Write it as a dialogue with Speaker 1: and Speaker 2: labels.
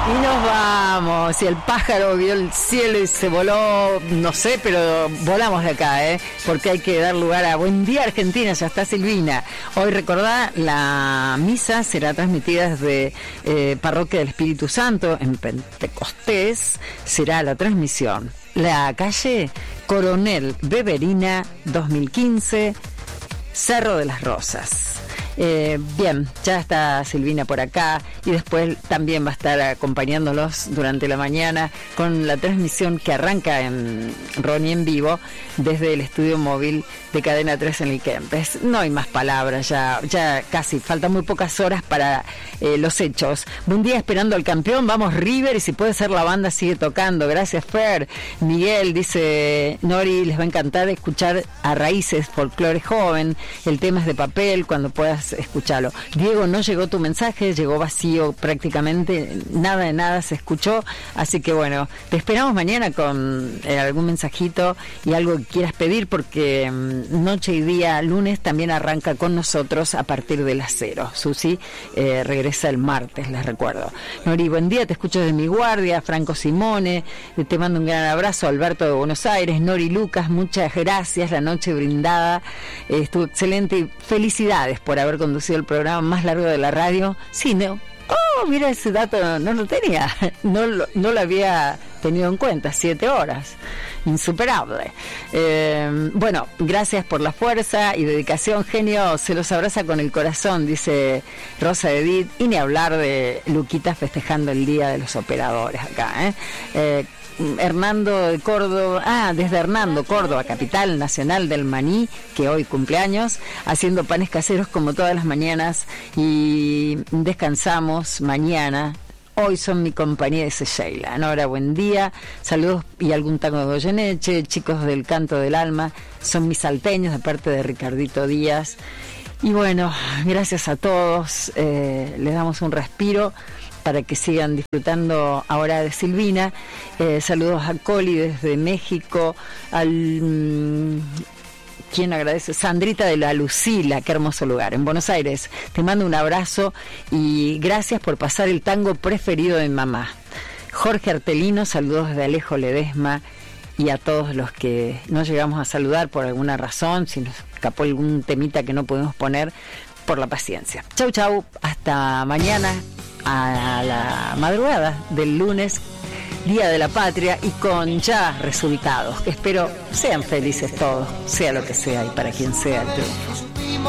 Speaker 1: Y nos vamos. Y el pájaro vio el cielo y se voló, no sé, pero volamos de acá, porque hay que dar lugar a Buen Día Argentina. Ya está Silvina. Hoy, recordá, la misa será transmitida desde Parroquia del Espíritu Santo en Pentecostés. Será la transmisión. La calle Coronel Beverina 2015, Cerro de las Rosas. Bien, ya está Silvina por acá y después también va a estar acompañándolos durante la mañana con la transmisión que arranca en Ronnie en vivo desde el estudio móvil de Cadena 3 en el Kempes. No hay más palabras, ya casi, faltan muy pocas horas para los hechos. Buen día esperando al campeón, vamos River, y si puede ser la banda sigue tocando. Gracias, Fer. Miguel dice, Nori, les va a encantar escuchar a Raíces, folclore joven, el tema es de papel, cuando puedas escucharlo. Diego, no llegó tu mensaje, llegó vacío prácticamente, nada de nada se escuchó, así que bueno, te esperamos mañana con algún mensajito y algo que quieras pedir, porque noche y día lunes también arranca con nosotros a partir de las 0. Susi regresa el martes, les recuerdo. Nori, buen día, te escucho desde mi guardia. Franco Simone, te mando un gran abrazo. Alberto de Buenos Aires. Nori Lucas, muchas gracias, la noche brindada estuvo excelente y felicidades por haber conducido el programa más largo de la radio. Sí, no. Oh, mira, ese dato no lo tenía, no lo había tenido en cuenta. 7 horas, insuperable. Bueno, gracias por la fuerza y dedicación, genio, se los abraza con el corazón, dice Rosa Edith, y ni hablar de Luquita festejando el Día de los Operadores acá, Hernando de Córdoba, desde Hernando, Córdoba, capital nacional del maní, que hoy cumpleaños, haciendo panes caseros como todas las mañanas, y descansamos mañana. Hoy son mi compañía, dice Sheila. Nora, buen día, saludos y algún tango de Goyeneche, chicos del Canto del Alma, son mis salteños, de parte de Ricardito Díaz. Y bueno, gracias a todos, les damos un respiro para que sigan disfrutando ahora de Silvina. Saludos a Coli desde México, ¿quién agradece? Sandrita de la Lucila, qué hermoso lugar, en Buenos Aires. Te mando un abrazo y gracias por pasar el tango preferido de mamá. Jorge Artelino, saludos desde Alejo Ledesma, y a todos los que no llegamos a saludar por alguna razón, si nos escapó algún temita que no podemos poner, por la paciencia. Chau, chau, hasta mañana a la madrugada del lunes, Día de la Patria, y con ya resultados. Espero sean felices todos, sea lo que sea y para quien sea el triunfo.